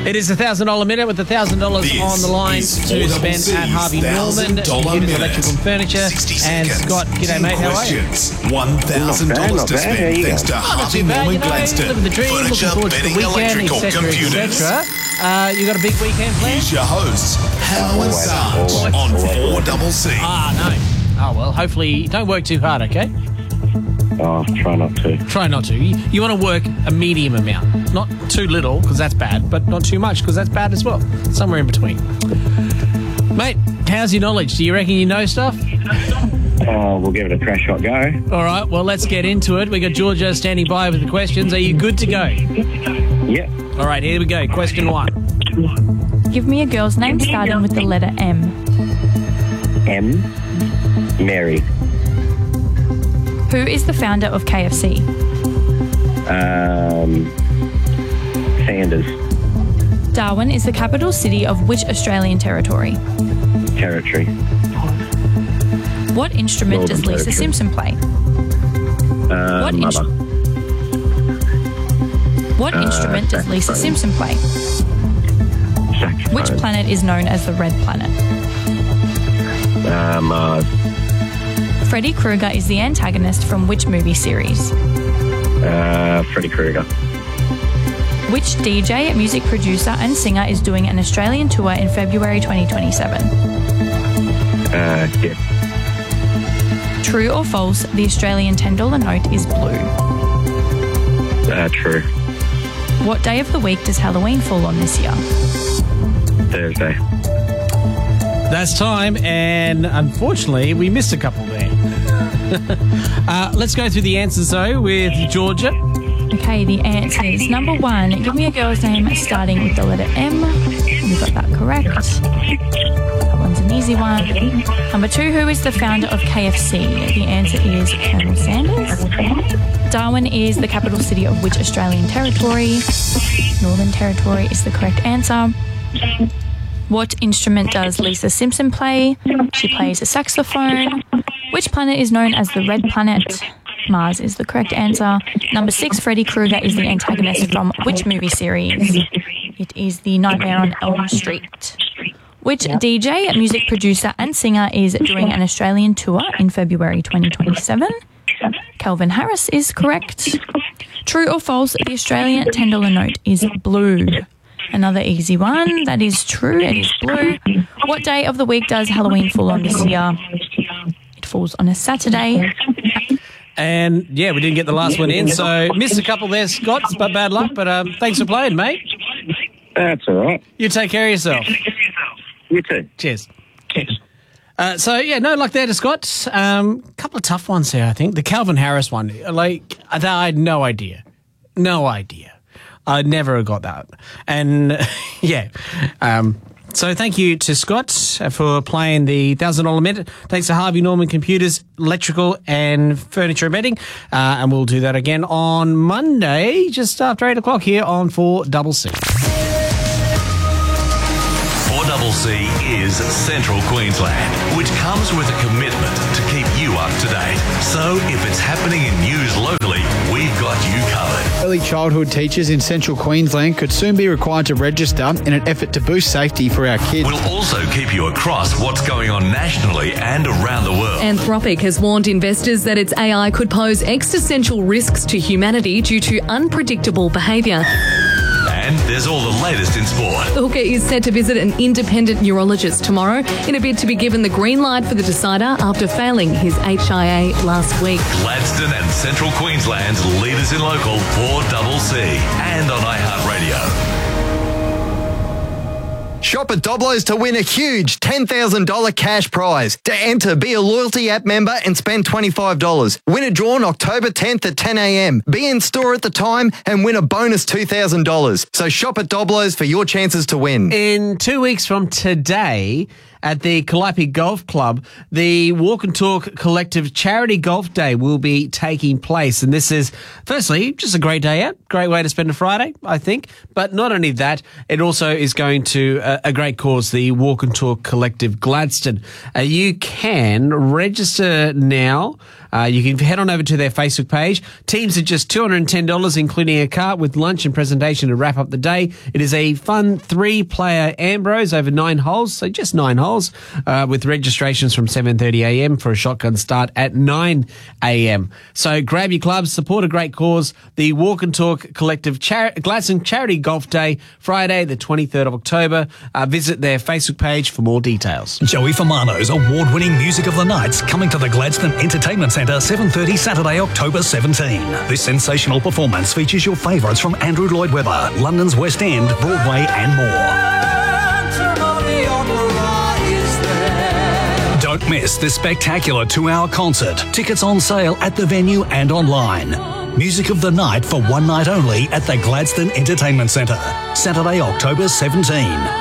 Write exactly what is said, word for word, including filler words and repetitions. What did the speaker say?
It is a one thousand dollars minute with one thousand dollars on the line to spend at Harvey Norman, Computers, Electrical and Furniture. And Scott, g'day mate, how are you? one thousand dollars to spend thanks to Harvey Norman Gladstone. Living the dream, looking forward to the weekend, et cetera, et cetera. Uh, you got a big weekend planned? Here's your hosts, Hal and Sarge, on four double C. Ah, no. Oh, well, hopefully don't work too hard, okay? Oh, try not to. Try not to. You, you want to work a medium amount. Not too little, because that's bad, but not too much, because that's bad as well. Somewhere in between. Mate, how's your knowledge? Do you reckon you know stuff? Oh, we'll give it a crash shot go. All right, well, let's get into it. We got Georgia standing by with the questions. Are you good to go? Yep. All right, here we go. Question one. Give me a girl's name starting with the letter M. M. Mary. Who is the founder of K F C? Um, Sanders. Darwin is the capital city of which Australian territory? Territory. What instrument Northern does Lisa Territory. Simpson play? Uh, What mother. instru- What Uh, instrument does Lisa saxophone. Simpson play? Saxophone. Which planet is known as the Red Planet? Uh, Mars. Freddy Krueger is the antagonist from which movie series? Uh, Freddy Krueger. Which D J, music producer and singer is doing an Australian tour in February twenty twenty-seven? Uh, yeah. True or false, the Australian ten dollar note is blue? Uh, true. What day of the week does Halloween fall on this year? Thursday. That's time, and unfortunately, we missed a couple there. uh, let's go through the answers, though, with Georgia. Okay, the answers. Number one, give me a girl's name starting with the letter M. You got that correct. That one's an easy one. Number two, who is the founder of K F C? The answer is Colonel Sanders. Darwin is the capital city of which Australian territory? Northern Territory is the correct answer. What instrument does Lisa Simpson play? She plays a saxophone. Which planet is known as the Red Planet? Mars is the correct answer. Number six, Freddy Krueger is the antagonist from which movie series? It is the Nightmare on Elm Street. Which D J, music producer and singer is doing an Australian tour in February twenty twenty-seven? Calvin Harris is correct. True or false, the Australian ten dollar note is blue? Another easy one. That is true. It is blue. What day of the week does Halloween fall on this year? It falls on a Saturday. And, yeah, we didn't get the last one in, so missed a couple there, Scott, but bad luck. But um, thanks for playing, mate. That's all right. You take care of yourself. You too. Cheers. Uh, so, yeah, no luck there to Scott. A um, couple of tough ones here, I think. The Calvin Harris one, like, I had no idea. No idea. I never got that. And, yeah, um, so thank you to Scott for playing the one thousand dollars minute. Thanks to Harvey Norman Computers, Electrical and Furniture and Bedding. Uh, and we'll do that again on Monday, just after eight o'clock here on four double C. four double C is Central Queensland, which comes with a commitment to keep you up to date. So if it's happening in news locally, we've got you covered. Early childhood teachers in Central Queensland could soon be required to register in an effort to boost safety for our kids. We'll also keep you across what's going on nationally and around the world. Anthropic has warned investors that its A I could pose existential risks to humanity due to unpredictable behaviour. And there's all the latest in sport. The hooker is set to visit an independent neurologist tomorrow in a bid to be given the green light for the decider after failing his H I A last week. Gladstone and Central Queensland's leaders in local four double C and on iHeartRadio. Shop at Doblo's to win a huge ten thousand dollars cash prize. To enter, be a loyalty app member and spend twenty-five dollars. Win a drawn October tenth at ten a.m. Be in store at the time and win a bonus two thousand dollars. So shop at Doblo's for your chances to win. In two weeks from today, at the Calliope Golf Club, the Walk and Talk Collective Charity Golf Day will be taking place. And this is, firstly, just a great day out. Great way to spend a Friday, I think. But not only that, it also is going to a, a great cause, the Walk and Talk Collective Gladstone. Uh, you can register now Uh, you can head on over to their Facebook page. Teams are just two hundred ten dollars, including a cart with lunch and presentation to wrap up the day. It is a fun three-player Ambrose over nine holes, so just nine holes, uh, with registrations from seven thirty a m for a shotgun start at nine a m. So grab your clubs, support a great cause. The Walk and Talk Collective Char- Gladstone Charity Golf Day, Friday, the twenty-third of October. Uh, visit their Facebook page for more details. Joey Famano's award-winning Music of the Night's coming to the Gladstone Entertainment Centre seven thirty Saturday, October seventeenth. This sensational performance features your favourites from Andrew Lloyd Webber, London's West End, Broadway and more. Don't miss this spectacular two-hour concert. Tickets on sale at the venue and online. Music of the Night for one night only at the Gladstone Entertainment Centre, Saturday, October seventeenth.